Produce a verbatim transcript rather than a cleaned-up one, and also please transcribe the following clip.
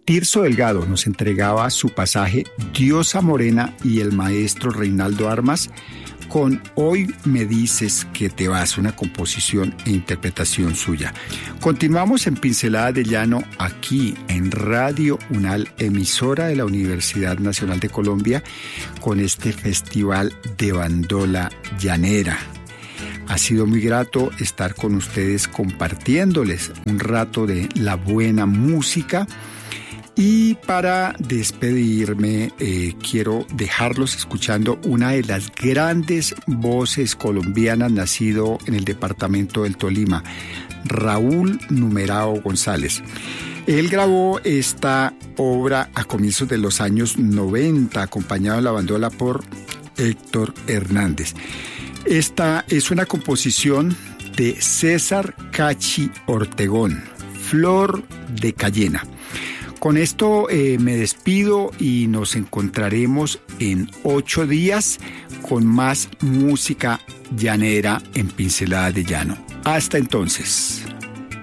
Tirso Delgado nos entregaba su pasaje Diosa Morena y el maestro Reinaldo Armas con Hoy me dices que te vas, una composición e interpretación suya. Continuamos en Pinceladas de Llano aquí en Radio Unal, emisora de la Universidad Nacional de Colombia, con este festival de bandola llanera. Ha sido muy grato estar con ustedes compartiéndoles un rato de la buena música. Y para despedirme, eh, quiero dejarlos escuchando una de las grandes voces colombianas, nacido en el departamento del Tolima, Raúl Numerao González. Él grabó esta obra a comienzos de los años noventa, acompañado en la bandola por Héctor Hernández. Esta es una composición de César Cachi Ortegón, Flor de Cayena. Con esto eh, me despido y nos encontraremos en ocho días con más música llanera en Pinceladas de Llano. Hasta entonces.